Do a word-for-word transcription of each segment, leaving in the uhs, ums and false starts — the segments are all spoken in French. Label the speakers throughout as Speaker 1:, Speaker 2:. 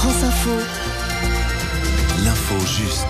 Speaker 1: France Info.
Speaker 2: L'info juste.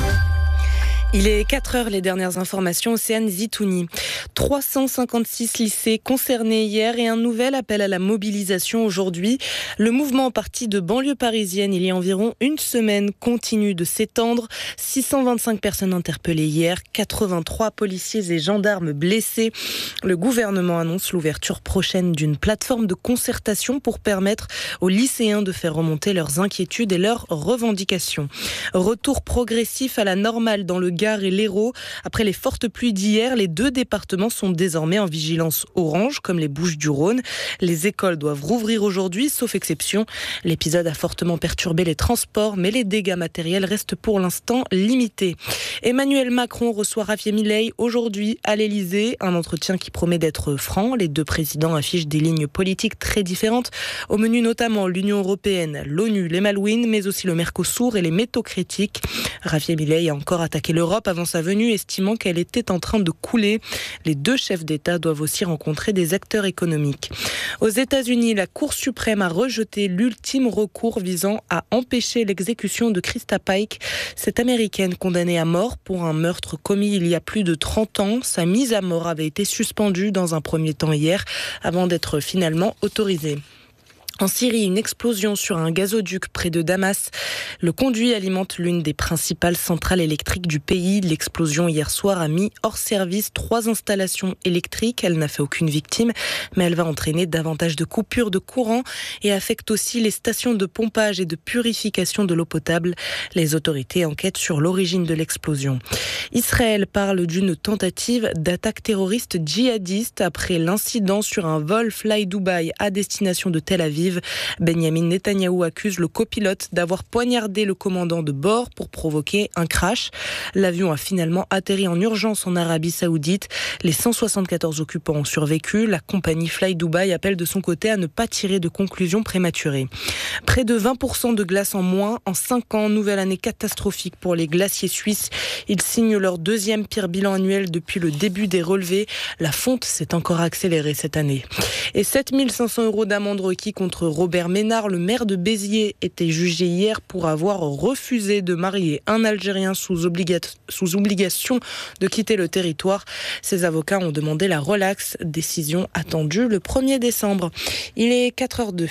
Speaker 3: Il est quatre heures, les dernières informations, Océane Zitouni. trois cent cinquante-six lycées concernés hier et un nouvel appel à la mobilisation aujourd'hui. Le mouvement parti de banlieue parisienne, il y a environ une semaine, continue de s'étendre. six cent vingt-cinq personnes interpellées hier, quatre-vingt-trois policiers et gendarmes blessés. Le gouvernement annonce l'ouverture prochaine d'une plateforme de concertation pour permettre aux lycéens de faire remonter leurs inquiétudes et leurs revendications. Retour progressif à la normale dans le Gard et l'Hérault. Après les fortes pluies d'hier, les deux départements sont désormais en vigilance orange, comme les Bouches-du-Rhône. Les écoles doivent rouvrir aujourd'hui, sauf exception. L'épisode a fortement perturbé les transports, mais les dégâts matériels restent pour l'instant limités. Emmanuel Macron reçoit Javier Milei aujourd'hui à l'Elysée. Un entretien qui promet d'être franc. Les deux présidents affichent des lignes politiques très différentes. Au menu notamment l'Union européenne, l'ONU, les Malouines, mais aussi le Mercosur et les métaux critiques. Javier Milei a encore attaqué l'Europe avant sa venue, estimant qu'elle était en train de couler. Les deux chefs d'État doivent aussi rencontrer des acteurs économiques. Aux États-Unis, la Cour suprême a rejeté l'ultime recours visant à empêcher l'exécution de Krista Pike, cette Américaine condamnée à mort pour un meurtre commis il y a plus de trente ans. Sa mise à mort avait été suspendue dans un premier temps hier, avant d'être finalement autorisée. En Syrie, une explosion sur un gazoduc près de Damas. Le conduit alimente l'une des principales centrales électriques du pays. L'explosion hier soir a mis hors service trois installations électriques. Elle n'a fait aucune victime, mais elle va entraîner davantage de coupures de courant et affecte aussi les stations de pompage et de purification de l'eau potable. Les autorités enquêtent sur l'origine de l'explosion. Israël parle d'une tentative d'attaque terroriste djihadiste après l'incident sur un vol Fly Dubai à destination de Tel Aviv. Benjamin Netanyahou accuse le copilote d'avoir poignardé le commandant de bord pour provoquer un crash. L'avion a finalement atterri en urgence en Arabie Saoudite. Les cent soixante-quatorze occupants ont survécu. La compagnie Fly Dubai appelle de son côté à ne pas tirer de conclusions prématurées. Près de vingt pour cent de glace en moins en cinq ans. Nouvelle année catastrophique pour les glaciers suisses. Ils signent leur deuxième pire bilan annuel depuis le début des relevés. La fonte s'est encore accélérée cette année. Et sept mille cinq cents euros d'amende requis contre Robert Ménard, le maire de Béziers, était jugé hier pour avoir refusé de marier un Algérien sous, obliga- sous obligation de quitter le territoire. Ses avocats ont demandé la relaxe, décision attendue le premier décembre. Il est quatre heures zéro deux.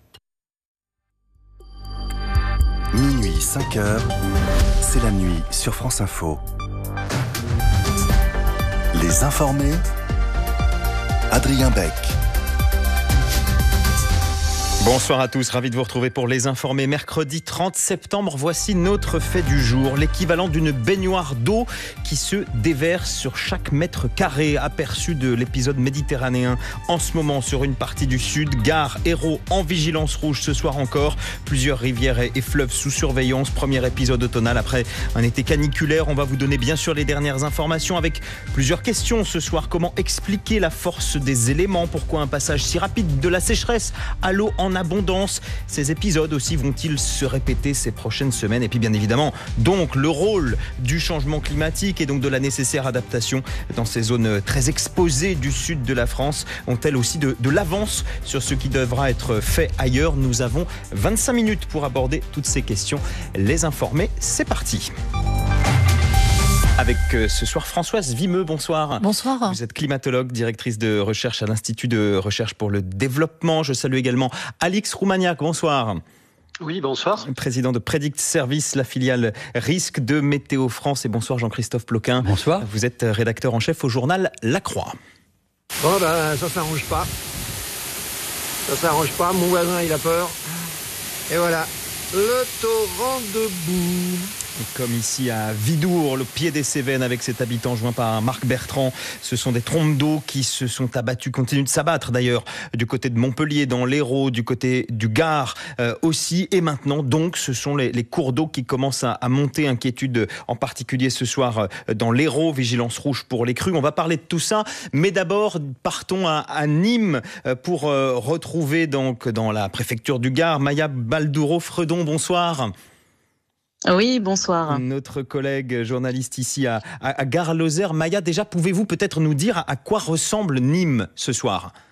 Speaker 2: Minuit, cinq heures, c'est la nuit sur France Info. Les informés, Adrien Beck.
Speaker 4: Bonsoir à tous, ravi de vous retrouver pour les informés. Mercredi trente septembre, voici notre fait du jour. L'équivalent d'une baignoire d'eau qui se déverse sur chaque mètre carré. Aperçu de l'épisode méditerranéen en ce moment sur une partie du sud. Gare, Hérault en vigilance rouge ce soir encore. Plusieurs rivières et fleuves sous surveillance. Premier épisode automnal après un été caniculaire. On va vous donner bien sûr les dernières informations avec plusieurs questions ce soir. Comment expliquer la force des éléments? Pourquoi un passage si rapide de la sécheresse à l'eau en abondance? Ces épisodes aussi vont-ils se répéter ces prochaines semaines? Et puis bien évidemment, donc le rôle du changement climatique et donc de la nécessaire adaptation dans ces zones très exposées du sud de la France ont-elles aussi de, de l'avance sur ce qui devra être fait ailleurs? Nous avons vingt-cinq minutes pour aborder toutes ces questions. Les informés, c'est parti. Avec ce soir Françoise Vimeux, bonsoir.
Speaker 5: Bonsoir.
Speaker 4: Vous êtes climatologue, directrice de recherche à l'Institut de recherche pour le développement. Je salue également Alix Roumaniac, bonsoir.
Speaker 6: Oui, bonsoir.
Speaker 4: Président de Predict Service, la filiale risque de Météo France. Et bonsoir Jean-Christophe Ploquin.
Speaker 7: Bonsoir.
Speaker 4: Vous êtes rédacteur en chef au journal La Croix.
Speaker 7: Bon ben ça s'arrange pas. Ça s'arrange pas, mon voisin il a peur. Et voilà, le torrent de boue.
Speaker 4: Comme ici à Vidour, le pied des Cévennes, avec cet habitant joint par Marc Bertrand. Ce sont des trompes d'eau qui se sont abattues, continuent de s'abattre d'ailleurs, du côté de Montpellier, dans l'Hérault, du côté du Gard euh, aussi. Et maintenant, donc, ce sont les, les cours d'eau qui commencent à, à monter. Inquiétude en particulier ce soir euh, dans l'Hérault, vigilance rouge pour les crues. On va parler de tout ça. Mais d'abord, partons à, à Nîmes euh, pour euh, retrouver donc dans la préfecture du Gard, Maya Baldouro-Fredon. Bonsoir.
Speaker 5: Oui, bonsoir.
Speaker 4: Notre collègue journaliste ici à, à, à Gare-Lozère. Maya, déjà, pouvez-vous peut-être nous dire à, à quoi ressemble Nîmes ce soir ?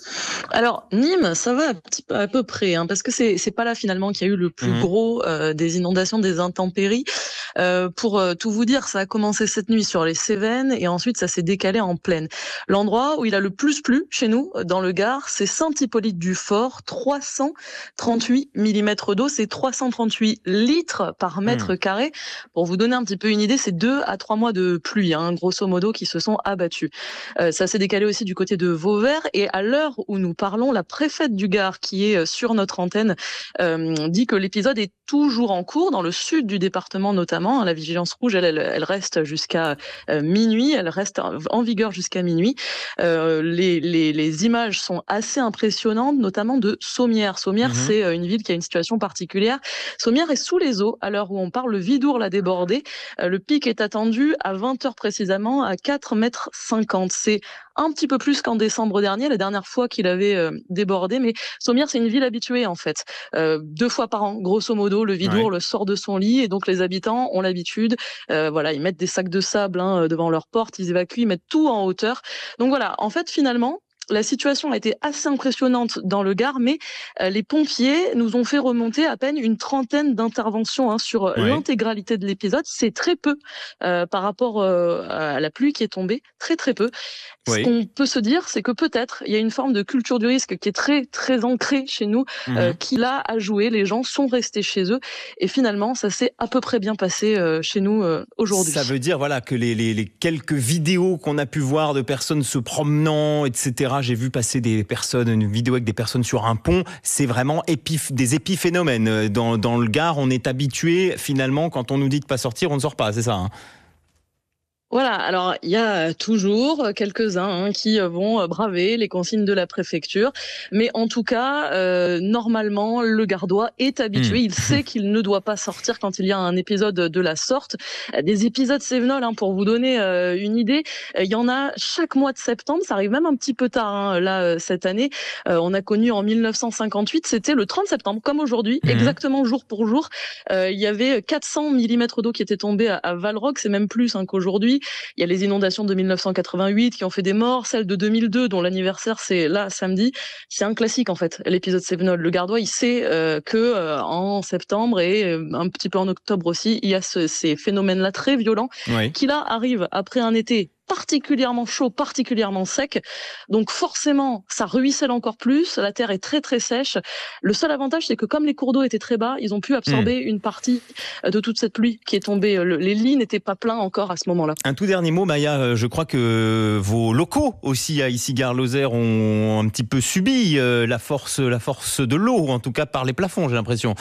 Speaker 5: Alors Nîmes, ça va à peu près, hein, parce que c'est c'est pas là finalement qu'il y a eu le plus mmh. gros euh, des inondations, des intempéries. Euh, pour euh, tout vous dire, ça a commencé cette nuit sur les Cévennes et ensuite ça s'est décalé en plaine. L'endroit où il a le plus plu chez nous, dans le Gard, c'est Saint-Hippolyte-du-Fort, trois cent trente-huit millimètres d'eau, c'est trois cent trente-huit litres par mètre mmh. carré. Pour vous donner un petit peu une idée, c'est deux à trois mois de pluie, hein, grosso modo, qui se sont abattus. Euh, ça s'est décalé aussi du côté de Vauvert et à l'heure où nous parlons, la préfète du Gard, qui est sur notre antenne, euh, dit que l'épisode est toujours en cours dans le sud du département notamment. La vigilance rouge, elle, elle, elle reste jusqu'à euh, minuit, elle reste en vigueur jusqu'à minuit. Euh, les, les, les images sont assez impressionnantes, notamment de Sommières. Sommières, mmh. c'est une ville qui a une situation particulière. Sommières est sous les eaux à l'heure où on parle. Le Vidourle l'a débordé. Euh, le pic est attendu à vingt heures précisément à quatre mètres cinquante. C'est un petit peu plus qu'en décembre dernier, la dernière fois qu'il avait euh, débordé. Mais Sommières, c'est une ville habituée en fait. Euh, deux fois par an, grosso modo, le Vidourle ouais. sort de son lit et donc les habitants ont l'habitude. Euh, voilà, ils mettent des sacs de sable hein, devant leur porte, ils évacuent, ils mettent tout en hauteur. Donc voilà, en fait, finalement, la situation a été assez impressionnante dans le Gard, mais euh, les pompiers nous ont fait remonter à peine une trentaine d'interventions hein, sur ouais. l'intégralité de l'épisode. C'est très peu euh, par rapport euh, à la pluie qui est tombée, très très peu. Oui. Ce qu'on peut se dire, c'est que peut-être il y a une forme de culture du risque qui est très très ancrée chez nous, mmh. euh, qui là a joué. Les gens sont restés chez eux et finalement ça s'est à peu près bien passé euh, chez nous euh, aujourd'hui.
Speaker 4: Ça veut dire voilà que les, les, les quelques vidéos qu'on a pu voir de personnes se promenant, et cetera. J'ai vu passer des personnes, une vidéo avec des personnes sur un pont. C'est vraiment épiph- des épiphénomènes. Dans, dans le Gard, on est habitué finalement quand on nous dit de pas sortir, on ne sort pas. C'est ça. Hein.
Speaker 5: Voilà, alors il y a toujours quelques-uns hein, qui vont braver les consignes de la préfecture, mais en tout cas, euh, normalement, le Gardois est habitué, mmh. il sait qu'il ne doit pas sortir quand il y a un épisode de la sorte. Des épisodes Cévenol, hein, pour vous donner euh, une idée, il y en a chaque mois de septembre, ça arrive même un petit peu tard, hein, là, cette année. Euh, on a connu en mille neuf cent cinquante-huit, c'était le trente septembre, comme aujourd'hui, mmh. exactement jour pour jour. Euh, il y avait quatre cents millimètres d'eau qui étaient tombés à, à Valrock, c'est même plus hein, qu'aujourd'hui. Il y a les inondations de mille neuf cent quatre-vingt-huit qui ont fait des morts, celle de deux mille deux dont l'anniversaire c'est là samedi. C'est un classique en fait, l'épisode Cévenol. Le Gardois il sait euh, que euh, en septembre et euh, un petit peu en octobre aussi, il y a ce, ces phénomènes-là très violents oui. qui là arrivent après un été particulièrement chaud, particulièrement sec. Donc forcément, ça ruisselle encore plus. La terre est très très sèche. Le seul avantage, c'est que comme les cours d'eau étaient très bas, ils ont pu absorber mmh. une partie de toute cette pluie qui est tombée. Le, les lits n'étaient pas pleins encore à ce moment-là.
Speaker 4: Un tout dernier mot, Maya. Je crois que vos locaux aussi à ici Gare-Lozère ont un petit peu subi la force, la force de l'eau, en tout cas par les plafonds, j'ai l'impression.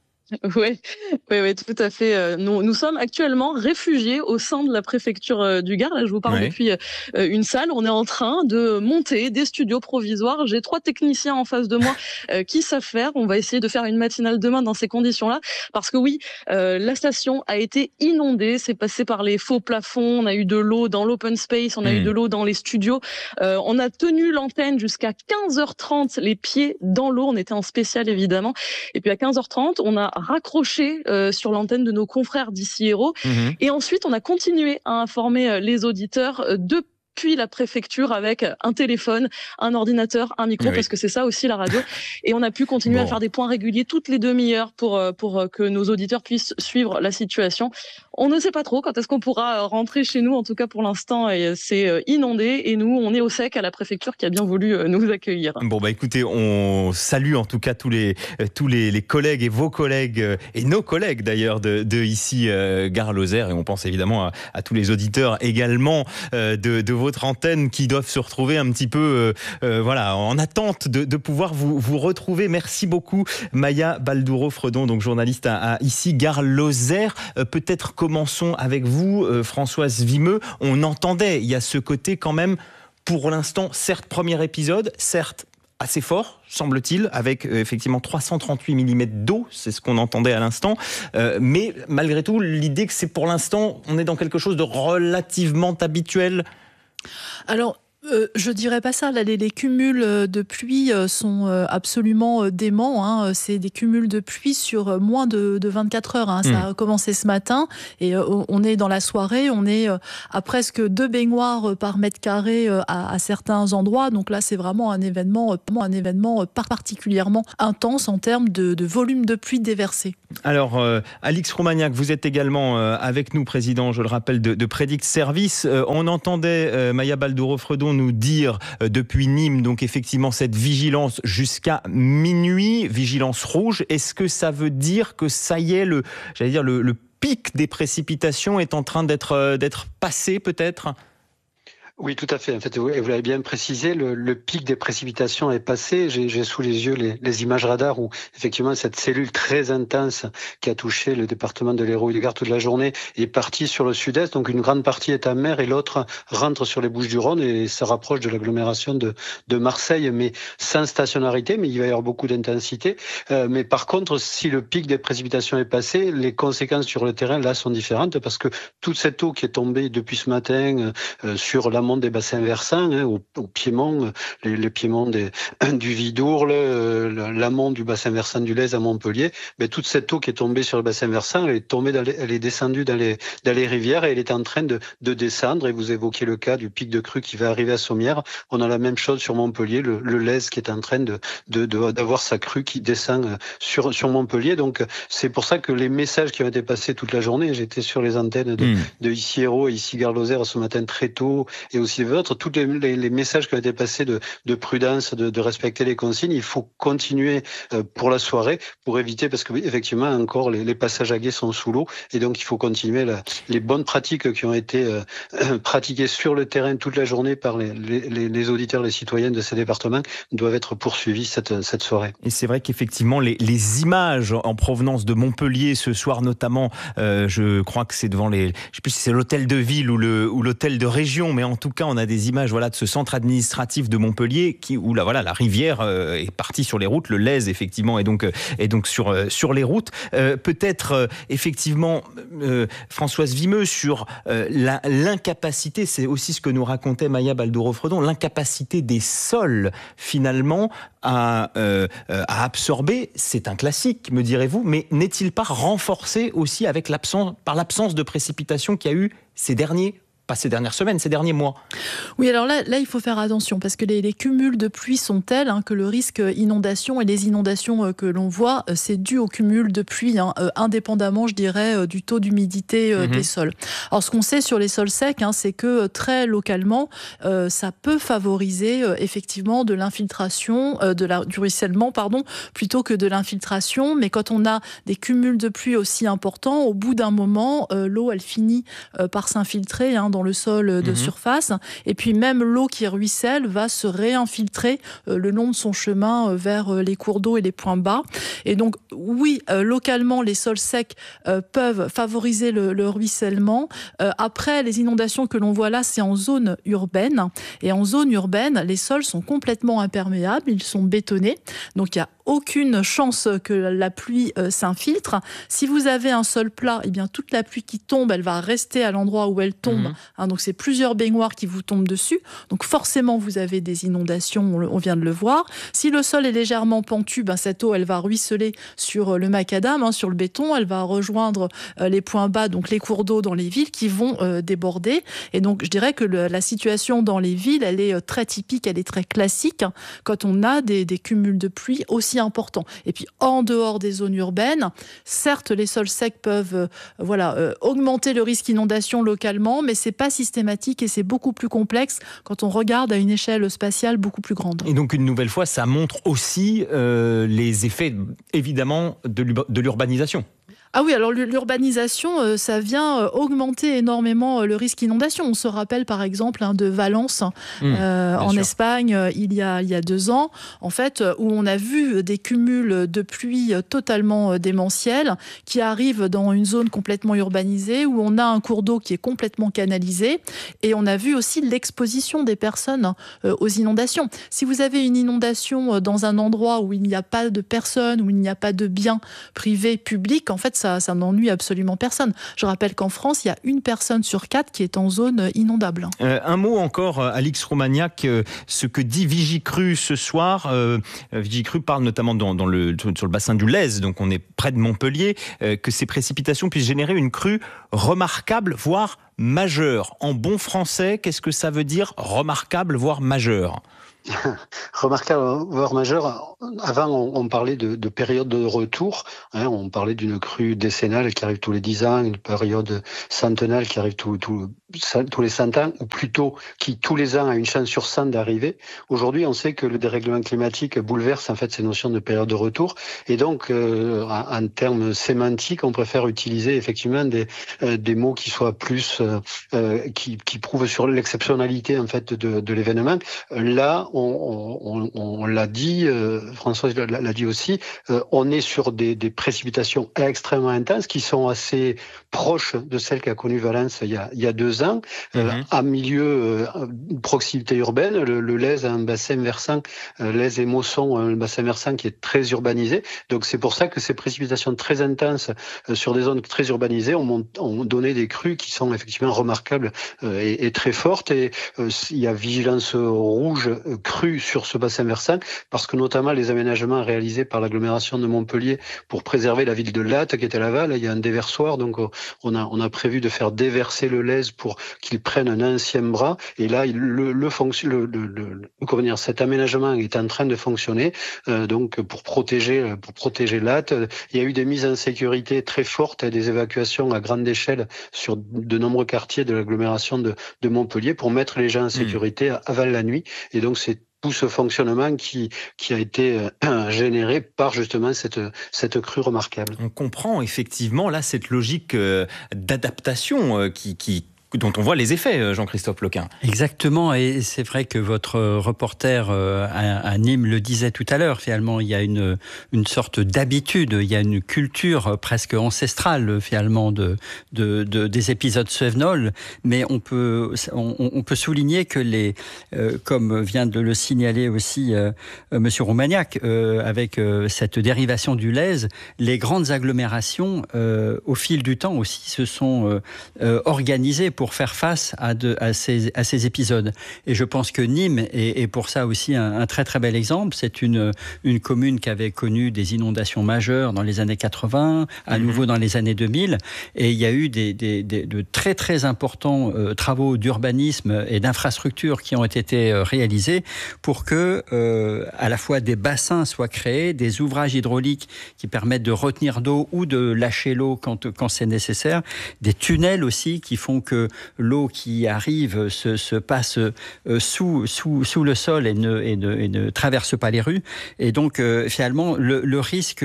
Speaker 5: Oui, oui, oui, tout à fait. Nous, nous sommes actuellement réfugiés au sein de la préfecture du Gard. Là, je vous parle oui. depuis une salle. On est en train de monter des studios provisoires. J'ai trois techniciens en face de moi euh, qui savent faire. On va essayer de faire une matinale demain dans ces conditions-là. Parce que oui, euh, la station a été inondée. C'est passé par les faux plafonds. On a eu de l'eau dans l'open space. On a mmh. eu de l'eau dans les studios. Euh, on a tenu l'antenne jusqu'à quinze heures trente, les pieds dans l'eau. On était en spécial, évidemment. Et puis à quinze heures trente, on a raccroché euh, sur l'antenne de nos confrères d'ici Hérault. Mmh. Et ensuite, on a continué à informer euh, les auditeurs euh, de puis la préfecture avec un téléphone, un ordinateur, un micro, oui. parce que c'est ça aussi la radio. Et on a pu continuer bon. à faire des points réguliers toutes les demi-heures pour, pour que nos auditeurs puissent suivre la situation. On ne sait pas trop quand est-ce qu'on pourra rentrer chez nous. En tout cas, pour l'instant, c'est inondé. Et nous, on est au sec à la préfecture qui a bien voulu nous accueillir.
Speaker 4: Bon, bah écoutez, on salue en tout cas tous les, tous les, les collègues et vos collègues et nos collègues d'ailleurs de, de ici, euh, Gare-Lozère. Et on pense évidemment à, à tous les auditeurs également euh, de, de votre antenne qui doivent se retrouver un petit peu euh, euh, voilà, en attente de, de pouvoir vous, vous retrouver. Merci beaucoup Maya Baldouro-Fredon, donc journaliste à, à ici Gare-Lozère. Euh, peut-être commençons avec vous euh, Françoise Vimeux. On entendait, il y a ce côté quand même, pour l'instant, certes premier épisode, certes assez fort, semble-t-il, avec euh, effectivement trois cent trente-huit millimètres d'eau, c'est ce qu'on entendait à l'instant, euh, mais malgré tout, l'idée que c'est pour l'instant, on est dans quelque chose de relativement habituel.
Speaker 3: Alors,
Speaker 1: Euh, je dirais pas ça. Là, les, les cumuls de pluie sont absolument déments. Hein. C'est des cumuls de pluie sur moins de, de vingt-quatre heures. Hein. Ça mmh. a commencé ce matin et euh, on est dans la soirée. On est à presque deux baignoires par mètre carré à, à certains endroits. Donc là, c'est vraiment un événement, un événement particulièrement intense en termes de, de volume de pluie déversé.
Speaker 4: Alors, euh, Alix Roumaniac, vous êtes également euh, avec nous, président, je le rappelle, de, de Predict Service. Euh, on entendait euh, Maya Baldouro-Fredon nous dire euh, depuis Nîmes, donc effectivement, cette vigilance jusqu'à minuit, vigilance rouge. Est-ce que ça veut dire que ça y est, le, j'allais dire, le, le pic des précipitations est en train d'être, euh, d'être passé peut-être ?
Speaker 6: Oui, tout à fait. En fait, vous, vous l'avez bien précisé, le, le pic des précipitations est passé. J'ai, j'ai sous les yeux les, les images radar où, effectivement, cette cellule très intense qui a touché le département de l'Hérault et du Gard toute la journée est partie sur le sud-est. Donc, une grande partie est en mer et l'autre rentre sur les Bouches-du-Rhône et ça rapproche de l'agglomération de, de Marseille, mais sans stationnarité, mais il va y avoir beaucoup d'intensité. Euh, mais par contre, si le pic des précipitations est passé, les conséquences sur le terrain, là, sont différentes parce que toute cette eau qui est tombée depuis ce matin euh, sur la des bassins versants, hein, au, au piémont, les, les piémonts des, du Vidourle, euh, l'amont du bassin versant du Lez à Montpellier, mais toute cette eau qui est tombée sur le bassin versant, elle est tombée, dans les, elle est descendue dans les, dans les rivières et elle est en train de, de descendre. Et vous évoquez le cas du pic de crue qui va arriver à Sommières. On a la même chose sur Montpellier, le, le Lez qui est en train de, de, de, d'avoir sa crue qui descend sur, sur Montpellier. Donc c'est pour ça que les messages qui ont été passés toute la journée, j'étais sur les antennes de, mmh. de ici Hérault et ici Gare Lozère ce matin très tôt, et aussi les vôtres, tous les, les, les messages qui ont été passés de, de prudence, de, de respecter les consignes, il faut continuer euh, pour la soirée, pour éviter, parce que effectivement encore les, les passages à gué sont sous l'eau, et donc il faut continuer la, les bonnes pratiques qui ont été euh, pratiquées sur le terrain toute la journée par les, les, les auditeurs, les citoyens de ces départements, doivent être poursuivis cette, cette soirée.
Speaker 4: Et c'est vrai qu'effectivement les, les images en provenance de Montpellier ce soir notamment, euh, je crois que c'est devant les, je sais plus si c'est l'hôtel de ville ou, le, ou l'hôtel de région, mais en tout cas on a des images voilà, de ce centre administratif de Montpellier qui, où la, voilà, la rivière euh, est partie sur les routes, le Lez effectivement est donc, euh, est donc sur, euh, sur les routes. Euh, peut-être euh, effectivement euh, Françoise Vimeux sur euh, la, l'incapacité, c'est aussi ce que nous racontait Maya Baldouro-Fredon, l'incapacité des sols finalement à, euh, à absorber, c'est un classique me direz-vous, mais n'est-il pas renforcé aussi avec l'absence, par l'absence de précipitations qu'il y a eu ces derniers pas ces dernières semaines, ces derniers mois.
Speaker 1: Oui, alors là, là il faut faire attention parce que les, les cumuls de pluie sont tels hein, que le risque inondation et les inondations euh, que l'on voit, euh, c'est dû au cumul de pluie, hein, euh, indépendamment, je dirais, euh, du taux d'humidité euh, mmh. des sols. Alors, ce qu'on sait sur les sols secs, hein, c'est que euh, très localement, euh, ça peut favoriser euh, effectivement de l'infiltration, euh, de la, du ruissellement, pardon, plutôt que de l'infiltration. Mais quand on a des cumuls de pluie aussi importants, au bout d'un moment, euh, l'eau, elle finit euh, par s'infiltrer hein, dans le sol de mmh. surface, et puis même l'eau qui ruisselle va se réinfiltrer euh, le long de son chemin euh, vers euh, les cours d'eau et les points bas. Et donc oui, euh, localement, les sols secs euh, peuvent favoriser le, le ruissellement. Euh, après, les inondations que l'on voit là, c'est en zone urbaine. Et en zone urbaine, les sols sont complètement imperméables, ils sont bétonnés. Donc il y a aucune chance que la pluie euh, s'infiltre. Si vous avez un sol plat, eh bien toute la pluie qui tombe, elle va rester à l'endroit où elle tombe. Mmh. Hein, donc c'est plusieurs baignoires qui vous tombent dessus. Donc forcément, vous avez des inondations, on, on vient de le voir. Si le sol est légèrement pentu, ben, cette eau, elle va ruisseler sur le macadam, hein, sur le béton. Elle va rejoindre euh, les points bas, donc les cours d'eau dans les villes qui vont euh, déborder. Et donc je dirais que le, la situation dans les villes, elle est euh, très typique, elle est très classique hein, quand on a des, des cumuls de pluie aussi important. Et puis en dehors des zones urbaines, certes les sols secs peuvent euh, voilà, euh, augmenter le risque d'inondation localement, mais c'est pas systématique et c'est beaucoup plus complexe quand on regarde à une échelle spatiale beaucoup plus grande.
Speaker 4: Et donc une nouvelle fois, ça montre aussi euh, les effets évidemment de l'urbanisation.
Speaker 1: Ah oui, alors l'urbanisation, euh, ça vient euh, augmenter énormément euh, le risque d'inondation. On se rappelle par exemple hein, de Valence, mmh, euh, en sûr. Espagne, euh, il, y a, il y a deux ans, en fait, euh, où on a vu des cumuls de pluie totalement euh, démentiels qui arrivent dans une zone complètement urbanisée, où on a un cours d'eau qui est complètement canalisé, et on a vu aussi l'exposition des personnes euh, aux inondations. Si vous avez une inondation euh, dans un endroit où il n'y a pas de personnes, où il n'y a pas de biens privés, publics, en fait, ça, ça n'ennuie absolument personne. Je rappelle qu'en France, il y a une personne sur quatre qui est en zone inondable.
Speaker 4: Euh, un mot encore, Alix Romagnac, euh, ce que dit Vigicru ce soir. Euh, Vigicru parle notamment dans, dans le, sur le bassin du Lez, donc on est près de Montpellier, euh, que ces précipitations puissent générer une crue remarquable, voire majeure. En bon français, qu'est-ce que ça veut dire remarquable, voire majeure ?
Speaker 6: Remarquable, voire majeur. Avant, on, on parlait de, de période de retour. Hein, on parlait d'une crue décennale qui arrive tous les dix ans, une période centennale qui arrive tous, tous, tous les cent ans, ou plutôt qui tous les ans a une chance sur cent d'arriver. Aujourd'hui, on sait que le dérèglement climatique bouleverse en fait ces notions de période de retour. Et donc, euh, en, en termes sémantiques, on préfère utiliser effectivement des, euh, des mots qui soient plus, euh, qui, qui prouvent sur l'exceptionnalité en fait de, de l'événement. Là, on, on, on l'a dit, euh, Françoise l'a, l'a dit aussi, euh, on est sur des, des précipitations extrêmement intenses qui sont assez proches de celles qu'a connues Valence il y a, il y a deux ans. Euh, mm-hmm. À milieu, euh, proximité urbaine, le, le Lez a un bassin versant, euh, Lez et Mosson un bassin versant qui est très urbanisé. Donc c'est pour ça que ces précipitations très intenses euh, sur des zones très urbanisées ont, ont donné des crues qui sont effectivement remarquables euh, et, et très fortes. Et euh, il y a vigilance rouge crue sur ce bassin versant, parce que notamment les aménagements réalisés par l'agglomération de Montpellier pour préserver la ville de Latte qui est à Laval, il y a un déversoir, donc on a, on a prévu de faire déverser le Lez pour qu'il prenne un ancien bras, et là le, le, fonction, le, le, le comment dire, cet aménagement est en train de fonctionner, euh, donc pour protéger, pour protéger Latte. Il y a eu des mises en sécurité très fortes et des évacuations à grande échelle sur de nombreux quartiers de l'agglomération de, de Montpellier pour mettre les gens en sécurité mmh. avant la nuit, et donc c'est tout ce fonctionnement qui, qui a été euh, généré par justement cette, cette crue remarquable.
Speaker 4: On comprend effectivement là cette logique euh, d'adaptation euh, qui, qui dont on voit les effets, Jean-Christophe Lequin.
Speaker 8: Exactement, et c'est vrai que votre reporter à, à Nîmes le disait tout à l'heure, finalement, il y a une, une sorte d'habitude, il y a une culture presque ancestrale, finalement, de, de, de, des épisodes cévenols, mais on peut, on, on peut souligner que les, euh, comme vient de le signaler aussi euh, Monsieur Romagnac, euh, avec euh, cette dérivation du Lez, les grandes agglomérations, euh, au fil du temps aussi, se sont euh, euh, organisées pour faire face à, de, à, ces, à ces épisodes. Et je pense que Nîmes est, est pour ça aussi un, un très très bel exemple. C'est une, une commune qui avait connu des inondations majeures dans les années quatre-vingts, à mmh. nouveau dans les années deux mille, et il y a eu des, des, des, de très très importants euh, travaux d'urbanisme et d'infrastructures qui ont été euh, réalisés pour que euh, à la fois des bassins soient créés, des ouvrages hydrauliques qui permettent de retenir d'eau ou de lâcher l'eau quand, quand c'est nécessaire, des tunnels aussi qui font que l'eau qui arrive se, se passe euh, sous, sous, sous le sol et ne, et, ne, et ne traverse pas les rues. Et donc, euh, finalement, le, le risque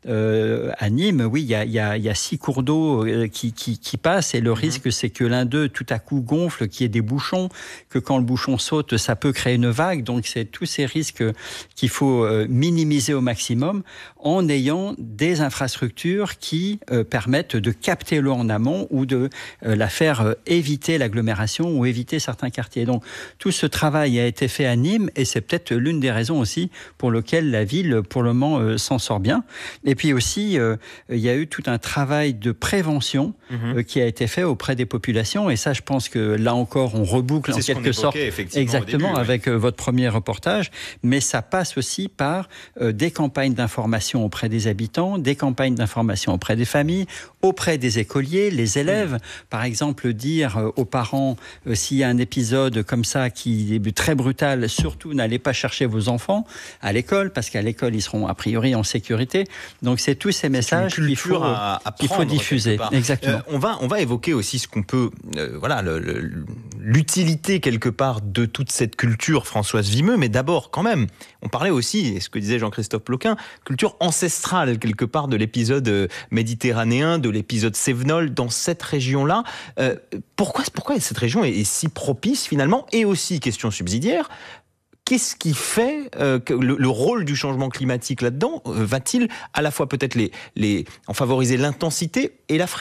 Speaker 8: euh, à Nîmes, oui, il y a, y, a, y a six cours d'eau euh, qui, qui, qui passent, et le mmh. risque, c'est que l'un d'eux, tout à coup, gonfle, qu'il y ait des bouchons, que quand le bouchon saute, ça peut créer une vague. Donc, c'est tous ces risques qu'il faut euh, minimiser au maximum en ayant des infrastructures qui euh, permettent de capter l'eau en amont ou de euh, la faire euh, éviter l'agglomération ou éviter certains quartiers. Donc tout ce travail a été fait à Nîmes, et c'est peut-être l'une des raisons aussi pour lesquelles la ville, pour le moment, euh, s'en sort bien. Et puis aussi, euh, il y a eu tout un travail de prévention mmh. euh, qui a été fait auprès des populations, et ça, je pense que là encore, on reboucle
Speaker 4: c'est
Speaker 8: en quelque sorte exactement
Speaker 4: début,
Speaker 8: avec
Speaker 4: oui.
Speaker 8: euh, votre premier reportage, mais ça passe aussi par euh, des campagnes d'information auprès des habitants, des campagnes d'information auprès des familles, auprès des écoliers, les élèves, mmh. par exemple, dire aux parents, euh, s'il y a un épisode comme ça qui est très brutal, surtout n'allez pas chercher vos enfants à l'école, parce qu'à l'école, ils seront a priori en sécurité. Donc, c'est tous ces messages qu'il faut,
Speaker 4: à, à
Speaker 8: qu'il faut diffuser. Exactement.
Speaker 4: Euh, on, va, on va évoquer aussi ce qu'on peut, euh, voilà, le, le, l'utilité quelque part de toute cette culture, Françoise Vimeux, mais d'abord, quand même, on parlait aussi, et ce que disait Jean-Christophe Lequin, culture ancestrale, quelque part, de l'épisode méditerranéen, de l'épisode cévenol, dans cette région-là. Euh, pourquoi, pourquoi cette région est, est si propice, finalement, et aussi, question subsidiaire, qu'est-ce qui fait euh, que le, le rôle du changement climatique là-dedans euh, va-t-il à la fois peut-être les, les, en favoriser l'intensité et la fréquence ?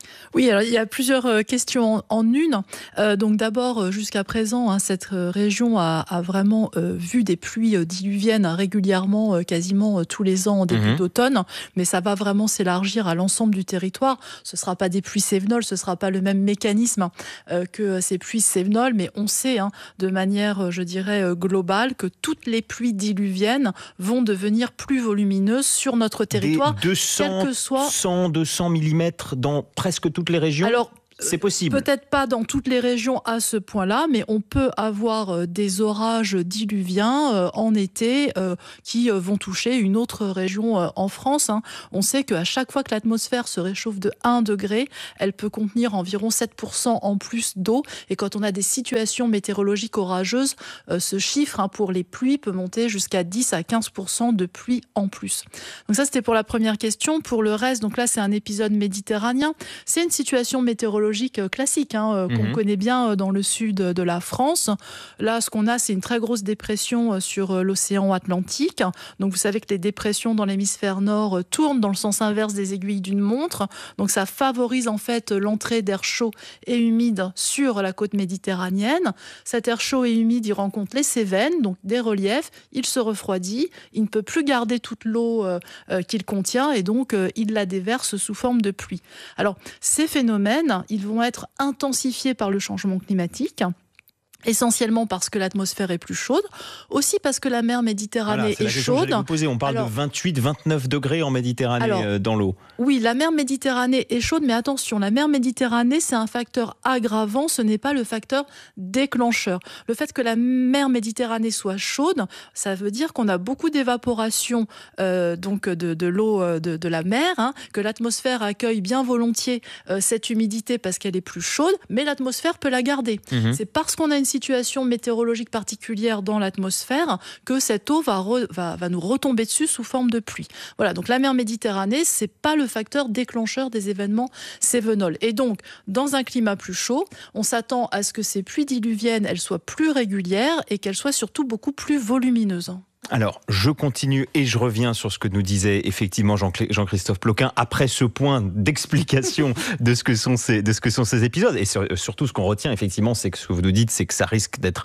Speaker 1: Oui, alors il y a plusieurs questions en une. Euh, donc d'abord, jusqu'à présent, hein, cette région a, a vraiment euh, vu des pluies diluviennes régulièrement, euh, quasiment tous les ans en début mmh. d'automne, mais ça va vraiment s'élargir à l'ensemble du territoire. Ce ne sera pas des pluies cévenoles, ce ne sera pas le même mécanisme euh, que ces pluies cévenoles, mais on sait hein, de manière, je dirais, globale que toutes les pluies diluviennes vont devenir plus volumineuses sur notre territoire.
Speaker 4: Des deux cents,
Speaker 1: quel que soit...
Speaker 4: cent, deux cents millimètres dans presque toutes les régions.
Speaker 1: Alors,
Speaker 4: c'est possible.
Speaker 1: Peut-être pas dans toutes les régions à ce point-là, mais on peut avoir des orages diluviens en été qui vont toucher une autre région en France. On sait qu'à chaque fois que l'atmosphère se réchauffe de un degré, elle peut contenir environ sept pour cent en plus d'eau. Et quand on a des situations météorologiques orageuses, ce chiffre pour les pluies peut monter jusqu'à dix à quinze pour cent de pluie en plus. Donc ça, c'était pour la première question. Pour le reste, donc là, c'est un épisode méditerranéen. C'est une situation météorologique classique hein, qu'on mmh. connaît bien dans le sud de la France. Là, ce qu'on a, c'est une très grosse dépression sur l'océan Atlantique. Donc, vous savez que les dépressions dans l'hémisphère nord tournent dans le sens inverse des aiguilles d'une montre. Donc, ça favorise en fait l'entrée d'air chaud et humide sur la côte méditerranéenne. Cet air chaud et humide, il rencontre les Cévennes, donc des reliefs. Il se refroidit. Il ne peut plus garder toute l'eau euh, qu'il contient et donc euh, il la déverse sous forme de pluie. Alors, ces phénomènes, ils vont être intensifiés par le changement climatique. Essentiellement parce que l'atmosphère est plus chaude, aussi parce que la mer Méditerranée
Speaker 4: voilà,
Speaker 1: est chaude.
Speaker 4: Vous poser. On parle alors, de vingt-huit à vingt-neuf degrés en Méditerranée alors, euh, dans l'eau.
Speaker 1: Oui, la mer Méditerranée est chaude, mais attention, la mer Méditerranée, c'est un facteur aggravant, ce n'est pas le facteur déclencheur. Le fait que la mer Méditerranée soit chaude, ça veut dire qu'on a beaucoup d'évaporation euh, donc de, de l'eau de, de la mer, hein, que l'atmosphère accueille bien volontiers euh, cette humidité parce qu'elle est plus chaude, mais l'atmosphère peut la garder. Mmh. C'est parce qu'on a une situation météorologique particulière dans l'atmosphère que cette eau va, re, va, va nous retomber dessus sous forme de pluie. Voilà, donc la mer Méditerranée, c'est pas le facteur déclencheur des événements cévenols. Et donc, dans un climat plus chaud, on s'attend à ce que ces pluies diluviennes, elles soient plus régulières et qu'elles soient surtout beaucoup plus volumineuses.
Speaker 4: Alors, je continue et je reviens sur ce que nous disait effectivement Jean-Christophe Ploquin après ce point d'explication de ce que sont ces, de ce que sont ces épisodes. Et sur, surtout, ce qu'on retient effectivement, c'est que ce que vous nous dites, c'est que ça risque d'être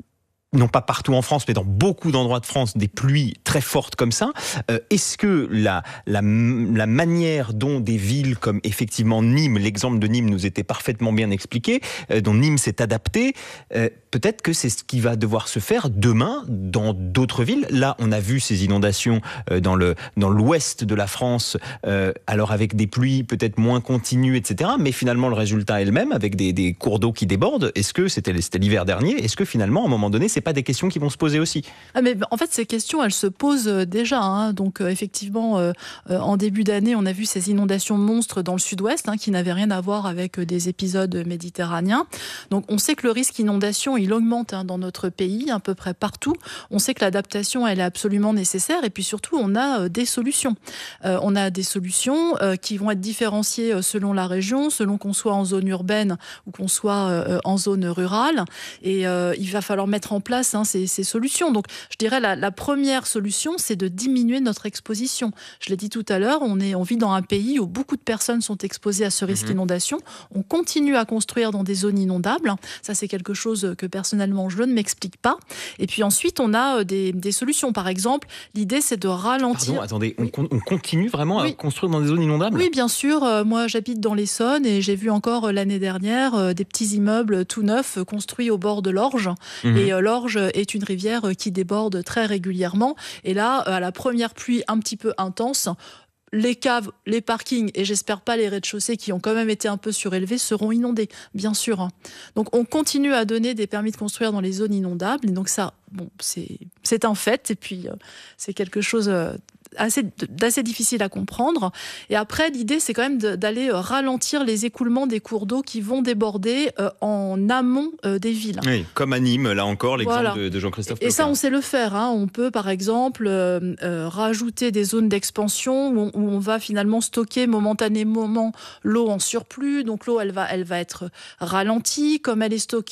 Speaker 4: non pas partout en France, mais dans beaucoup d'endroits de France, des pluies très fortes comme ça. Euh, est-ce que la, la, la manière dont des villes comme effectivement Nîmes, l'exemple de Nîmes nous était parfaitement bien expliqué, euh, dont Nîmes s'est adapté, euh, peut-être que c'est ce qui va devoir se faire demain dans d'autres villes. Là, on a vu ces inondations euh, dans, le, dans l'ouest de la France, euh, alors avec des pluies peut-être moins continues, et cetera. Mais finalement, le résultat est le même, avec des, des cours d'eau qui débordent. Est-ce que c'était, c'était l'hiver dernier? Est-ce que finalement, à un moment donné, c'est pas des questions qui vont se poser aussi?
Speaker 1: Ah mais en fait, ces questions, elles se posent déjà. Hein. Donc, euh, effectivement, euh, euh, en début d'année, on a vu ces inondations monstres dans le sud-ouest, hein, qui n'avaient rien à voir avec euh, des épisodes méditerranéens. Donc, on sait que le risque inondation, il augmente hein, dans notre pays, à peu près partout. On sait que l'adaptation, elle est absolument nécessaire. Et puis surtout, on a euh, des solutions. Euh, on a des solutions euh, qui vont être différenciées euh, selon la région, selon qu'on soit en zone urbaine ou qu'on soit euh, en zone rurale. Et euh, il va falloir mettre en place hein, ces, ces solutions. Donc, je dirais la, la première solution, c'est de diminuer notre exposition. Je l'ai dit tout à l'heure, on, est, on vit dans un pays où beaucoup de personnes sont exposées à ce risque mmh. inondation. On continue à construire dans des zones inondables. Ça, c'est quelque chose que personnellement, je ne m'explique pas. Et puis ensuite, on a des, des solutions. Par exemple, l'idée, c'est de ralentir...
Speaker 4: Pardon, attendez, oui. on, on continue vraiment oui. à construire dans des zones inondables?
Speaker 1: Oui, bien sûr. Euh, moi, j'habite dans l'Essonne et j'ai vu encore euh, l'année dernière euh, des petits immeubles tout neufs euh, construits au bord de l'Orge. Mmh. Et euh, l'Orge est une rivière euh, qui déborde très régulièrement. Et là, euh, à la première pluie un petit peu intense, les caves, les parkings et j'espère pas les rez-de-chaussée qui ont quand même été un peu surélevés seront inondés, bien sûr. Donc on continue à donner des permis de construire dans les zones inondables. Et donc ça, bon, c'est, c'est un fait. Et puis euh, c'est quelque chose... Euh, Assez, d'assez difficile à comprendre. Et après, l'idée, c'est quand même de, d'aller ralentir les écoulements des cours d'eau qui vont déborder euh, en amont euh, des villes.
Speaker 4: Oui, comme à Nîmes, là encore, l'exemple voilà. de, de Jean-Christophe Ploquin.
Speaker 1: Et ça, on sait le faire. Hein. On peut, par exemple, euh, euh, rajouter des zones d'expansion où on, où on va finalement stocker momentanément l'eau en surplus. Donc l'eau, elle va, elle va être ralentie. Comme elle est stockée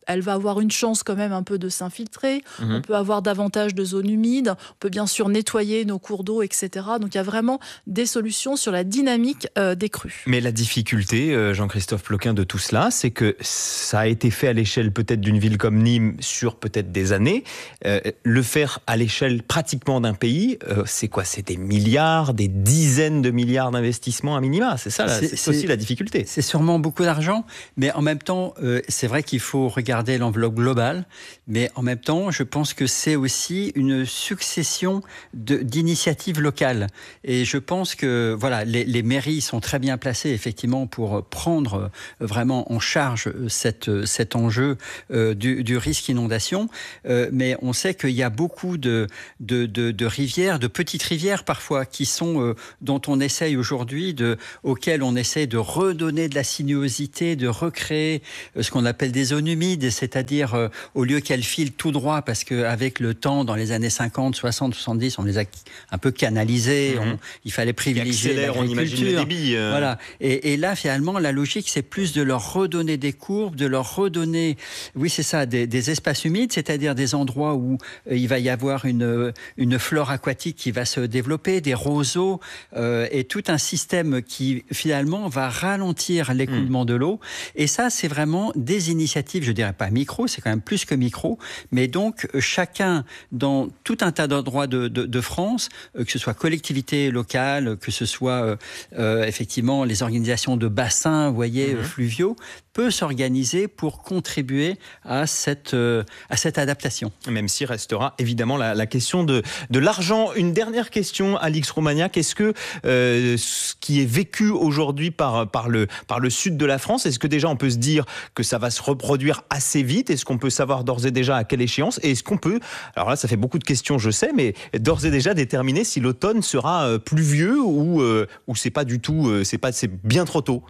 Speaker 1: elle va avoir une chance quand même un peu de s'infiltrer.
Speaker 4: Mmh.
Speaker 1: On peut avoir davantage de zones humides. On peut bien sûr nettoyer nos cours d'eau, et cetera. Donc il y a vraiment des solutions sur la dynamique euh, des crues.
Speaker 4: Mais la difficulté, euh, Jean-Christophe Ploquin, de tout cela, c'est que ça a été fait à l'échelle peut-être d'une ville comme Nîmes sur peut-être des années. Euh, le faire à l'échelle pratiquement d'un pays, euh, c'est quoi? C'est des milliards, des dizaines de milliards d'investissements à minima. C'est ça, là, c'est, c'est aussi la difficulté.
Speaker 8: C'est sûrement beaucoup d'argent, mais en même temps, euh, c'est vrai qu'il faut regarder l'enveloppe globale, mais en même temps, je pense que c'est aussi une succession de, d'initiatives locales. Et je pense que voilà, les, les mairies sont très bien placées, effectivement, pour prendre vraiment en charge cette, cet enjeu euh, du, du risque inondation. Euh, mais on sait qu'il y a beaucoup de, de, de, de rivières, de petites rivières parfois, qui sont, euh, dont on essaye aujourd'hui, de, auxquelles on essaie de redonner de la sinuosité, de recréer euh, ce qu'on appelle des zones humides, c'est-à-dire euh, au lieu qu'elles filent tout droit, parce qu'avec le temps, dans les années cinquante, soixante, soixante-dix, on les a un peu canalisées, mmh. on, il fallait privilégier l'agriculture.
Speaker 4: On imagine le débit. Euh...
Speaker 8: Voilà. Et, et là, finalement, la logique, c'est plus de leur redonner des courbes, de leur redonner, oui, c'est ça, des, des espaces humides, c'est-à-dire des endroits où euh, il va y avoir une, une flore aquatique qui va se développer, des roseaux, euh, et tout un système qui, finalement, va ralentir l'écoulement mmh. de l'eau. Et ça, c'est vraiment des initiatives, je dirais pas micro, c'est quand même plus que micro, mais donc chacun, dans tout un tas d'endroits de, de, de France, euh, que ce soit collectivités locales, que ce soit euh, euh, effectivement les organisations de bassins, vous voyez, mmh. euh, fluviaux, peut s'organiser pour contribuer à cette, euh, à cette adaptation.
Speaker 4: Même s'il restera évidemment la, la question de, de l'argent. Une dernière question, Alix Roumaniac. Est-ce que euh, ce qui est vécu aujourd'hui par, par, le, par le sud de la France, est-ce que déjà on peut se dire que ça va se reproduire assez vite? Est-ce qu'on peut savoir d'ores et déjà à quelle échéance? Et est-ce qu'on peut, alors là ça fait beaucoup de questions je sais, mais d'ores et déjà déterminer si l'automne sera pluvieux ou, euh, ou c'est pas du tout, euh, c'est, pas, c'est bien trop tôt?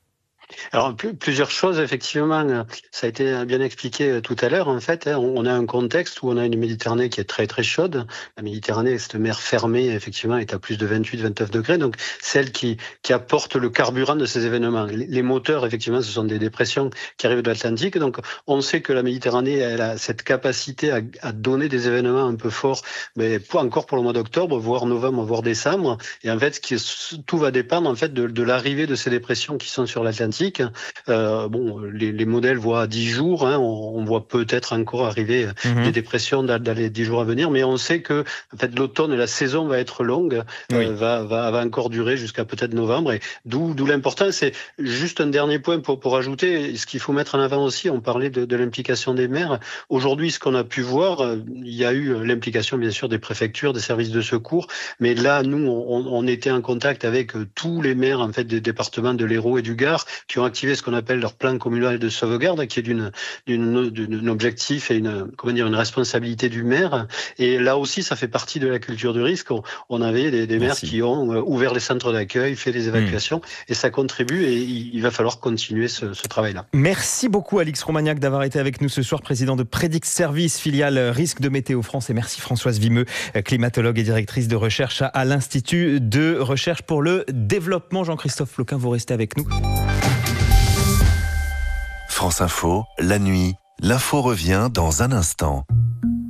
Speaker 6: Alors, plusieurs choses, effectivement, ça a été bien expliqué tout à l'heure. En fait, on a un contexte où on a une Méditerranée qui est très très chaude. La Méditerranée, cette mer fermée, effectivement, est à plus de vingt-huit à vingt-neuf degrés, donc celle qui, qui apporte le carburant de ces événements. Les moteurs, effectivement, ce sont des dépressions qui arrivent de l'Atlantique, donc on sait que la Méditerranée, elle a cette capacité à, à donner des événements un peu forts, mais pour, encore pour le mois d'octobre, voire novembre, voire décembre. Et en fait, qui, tout va dépendre en fait de, de l'arrivée de ces dépressions qui sont sur l'Atlantique. Euh, bon, les, les modèles voient dix jours, hein, on, on voit peut-être encore arriver mmh. des dépressions dans, dans les dix jours à venir, mais on sait que en fait, l'automne et la saison va être longue, oui. euh, va, va, va encore durer jusqu'à peut-être novembre, et d'où, d'où l'important. C'est juste un dernier point pour, pour ajouter, ce qu'il faut mettre en avant aussi, on parlait de, de l'implication des maires. Aujourd'hui, ce qu'on a pu voir, il y a eu l'implication bien sûr des préfectures, des services de secours, mais là, nous, on, on était en contact avec tous les maires en fait, des départements de l'Hérault et du Gard, qui ont activé ce qu'on appelle leur plan communal de sauvegarde, qui est d'une, d'une, d'une objectif et une, comment dire, une responsabilité du maire. Et là aussi, ça fait partie de la culture du risque. On, on avait des, des maires qui ont ouvert les centres d'accueil, fait des évacuations, mmh. et ça contribue. Et il, il va falloir continuer ce, ce travail-là.
Speaker 4: Merci beaucoup, Alix Roumaniac, d'avoir été avec nous ce soir, président de Predict Service, filiale risque de Météo France. Et merci Françoise Vimeux, climatologue et directrice de recherche à, à l'Institut de recherche pour le développement. Jean-Christophe Ploquin, vous restez avec nous.
Speaker 2: France Info, la nuit, l'info revient dans un instant.